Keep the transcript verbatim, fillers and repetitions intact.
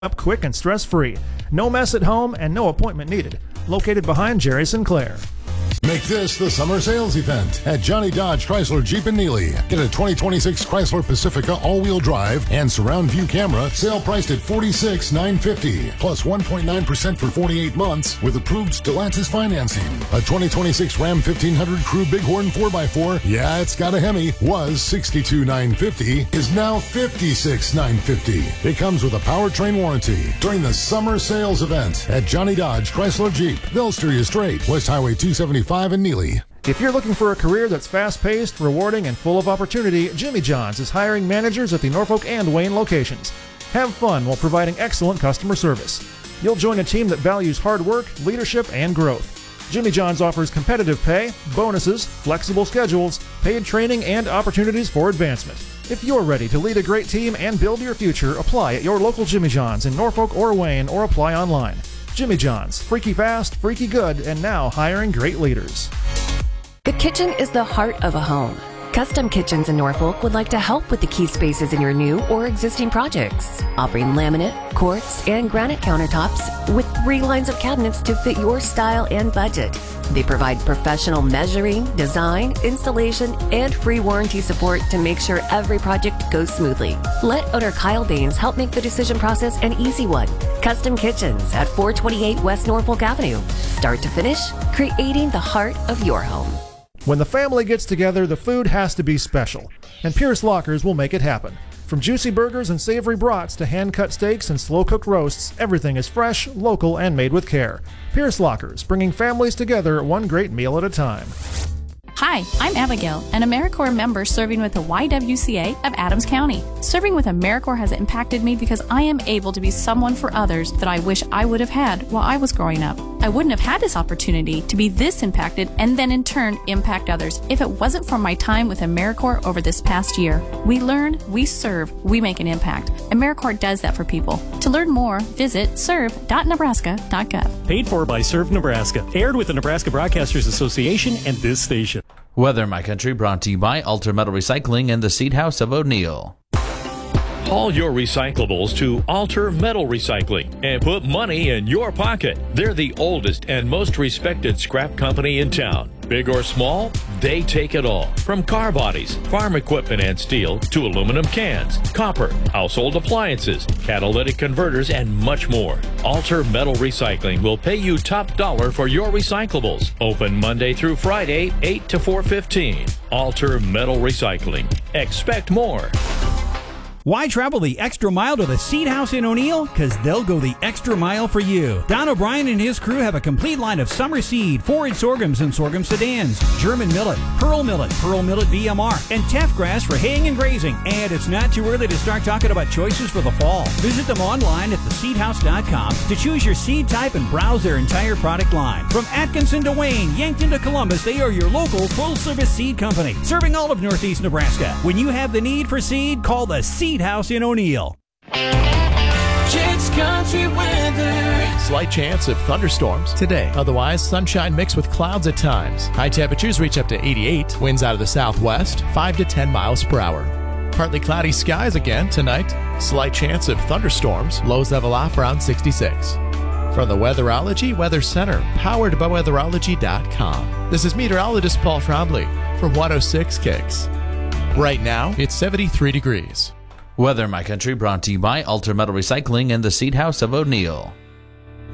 up quick and stress-free. No mess at home and no appointment needed. Located behind Jerry Sinclair. Make this the summer sales event at Johnny Dodge Chrysler Jeep in Neely. Get a twenty twenty-six Chrysler Pacifica all-wheel drive and surround view camera, sale priced at forty-six thousand nine hundred fifty dollars, plus one point nine percent for forty-eight months with approved Stellantis financing. A twenty twenty-six Ram fifteen hundred Crew Bighorn four by four, yeah, it's got a Hemi, was sixty-two thousand nine hundred fifty dollars, is now fifty-six thousand nine hundred fifty dollars. It comes with a powertrain warranty. During the summer sales event at Johnny Dodge Chrysler Jeep, they'll steer you straight. West Highway two seventy-five in Neely. If you're looking for a career that's fast-paced, rewarding, and full of opportunity, Jimmy John's is hiring managers at the Norfolk and Wayne locations. Have fun while providing excellent customer service. You'll join a team that values hard work, leadership, and growth. Jimmy John's offers competitive pay, bonuses, flexible schedules, paid training, and opportunities for advancement. If you're ready to lead a great team and build your future, apply at your local Jimmy John's in Norfolk or Wayne, or apply online. Jimmy John's, freaky fast, freaky good, and now hiring great leaders. The kitchen is the heart of a home. Custom Kitchens in Norfolk would like to help with the key spaces in your new or existing projects, offering laminate, quartz, and granite countertops with three lines of cabinets to fit your style and budget. They provide professional measuring, design, installation, and free warranty support to make sure every project goes smoothly. Let owner Kyle Baines help make the decision process an easy one. Custom Kitchens at four twenty-eight West Norfolk Avenue. Start to finish, creating the heart of your home. When the family gets together, the food has to be special, and Pierce Lockers will make it happen. From juicy burgers and savory brats to hand-cut steaks and slow-cooked roasts, everything is fresh, local, and made with care. Pierce Lockers, bringing families together one great meal at a time. Hi, I'm Abigail, an AmeriCorps member serving with the Y W C A of Adams County. Serving with AmeriCorps has impacted me because I am able to be someone for others that I wish I would have had while I was growing up. I wouldn't have had this opportunity to be this impacted and then in turn impact others if it wasn't for my time with AmeriCorps over this past year. We learn, we serve, we make an impact. AmeriCorps does that for people. To learn more, visit serve dot nebraska dot gov. Paid for by Serve Nebraska. Aired with the Nebraska Broadcasters Association and this station. Weather My Country brought to you by Alter Metal Recycling and the Seed House of O'Neill. Haul your recyclables to Alter Metal Recycling and put money in your pocket. They're the oldest and most respected scrap company in town. Big or small, they take it all. From car bodies, farm equipment and steel, to aluminum cans, copper, household appliances, catalytic converters, and much more. Alter Metal Recycling will pay you top dollar for your recyclables. Open Monday through Friday, eight to four fifteen. Alter Metal Recycling. Expect more. Why travel the extra mile to the Seed House in O'Neill? Because they'll go the extra mile for you. Don O'Brien and his crew have a complete line of summer seed, forage sorghums and sorghum sedans, German millet, pearl millet, pearl millet B M R, and teff grass for haying and grazing. And it's not too early to start talking about choices for the fall. Visit them online at the seed house dot com to choose your seed type and browse their entire product line. From Atkinson to Wayne, Yankton to Columbus, they are your local full-service seed company, serving all of Northeast Nebraska. When you have the need for seed, call the Seed House in O'Neill. Kids Country weather. Slight chance of thunderstorms today. Otherwise, sunshine mixed with clouds at times. High temperatures reach up to eighty-eight. Winds out of the southwest, five to ten miles per hour. Partly cloudy skies again tonight. Slight chance of thunderstorms. Lows level off around sixty-six. From the Weatherology Weather Center, powered by weatherology dot com. This is meteorologist Paul Trombley from one oh six Kicks. Right now, it's seventy-three degrees. Weather My Country brought to you by Alter Metal Recycling and the Seed House of O'Neill.